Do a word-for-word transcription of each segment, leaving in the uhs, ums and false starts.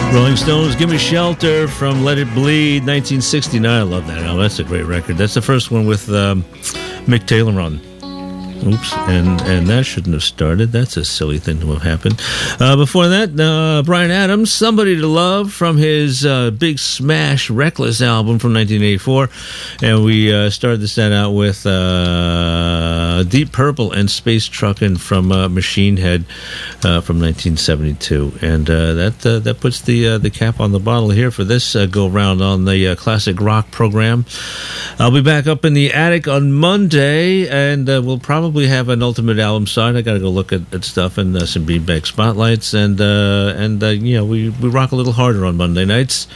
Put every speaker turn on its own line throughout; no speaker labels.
Rolling Stones, Give Me Shelter from Let It Bleed, nineteen sixty-nine. I love that album. That's a great record. That's the first one with um, Mick Taylor on. Oops, and, and that shouldn't have started. That's a silly thing to have happened. Uh, before that, uh, Bryan Adams, Somebody to Love from his uh, big smash Reckless album from nineteen eighty-four. And we uh, started the set out with uh, Deep Purple and Space Truckin' from uh, Machine Head uh, from nineteen seventy-two. And uh, that uh, that puts the uh, the cap on the bottle here for this uh, go-round on the uh, Classic Rock program. I'll be back up in the attic on Monday, and uh, we'll probably Probably have an Ultimate album side. I got to go look at, at stuff and uh, some beanbag spotlights, and uh, and uh, you know we, we rock a little harder on Monday nights,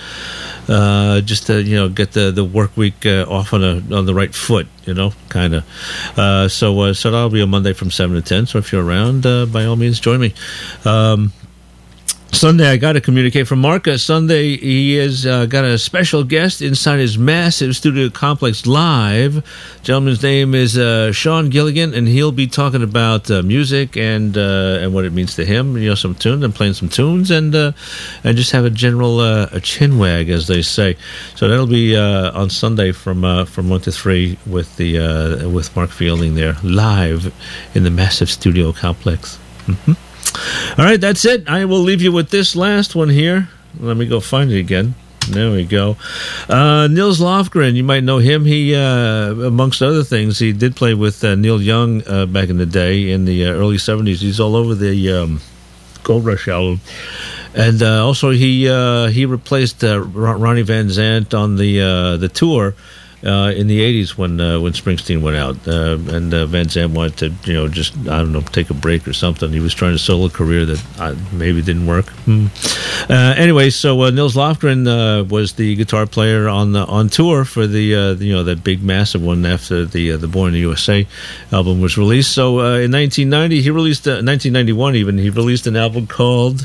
uh, just to you know get the, the work week uh, off on a on the right foot, you know, kind of. Uh, so uh, so that'll be a Monday from seven to ten. So if you're around, uh, by all means, join me. Um, Sunday, I got to communicate from Mark. Uh, Sunday, he has uh, got a special guest inside his massive studio complex live. The gentleman's name is uh, Sean Gilligan, and he'll be talking about uh, music and uh, and what it means to him. You know, some tunes and playing some tunes, and uh, and just have a general uh, a chin wag, as they say. So that'll be uh, on Sunday from uh, from one to three with the uh, with Mark Fielding there live in the massive studio complex. Mm-hmm. All right, that's it. I will leave you with this last one here. Let me go find it again. There we go. Uh, Nils Lofgren, you might know him. He, uh, amongst other things, he did play with uh, Neil Young uh, back in the day in the uh, early seventies. He's all over the um, Gold Rush album. And uh, also he uh, he replaced uh, Ronnie Van Zant on the uh, the tour Uh, in the eighties when uh, when Springsteen went out, uh, and uh, Van Zandt wanted to, you know, just, I don't know, take a break or something. He was trying to solo career that uh, maybe didn't work. Hmm. Uh, anyway, so uh, Nils Lofgren uh, was the guitar player on the, on tour for the, uh, you know, that big massive one after the uh, the Born in the U S A album was released. So uh, in nineteen ninety, he released uh, nineteen ninety-one even he released an album called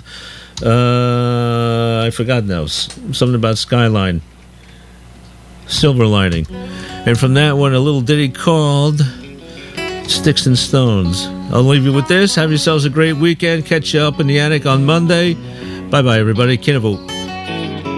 uh, I forgot now, something about Skyline. Silver Lining. And from that one, a little ditty called Sticks and Stones. I'll leave you with this. Have yourselves a great weekend. Catch you up in the attic on Monday. Bye-bye, everybody. Kinnavoot.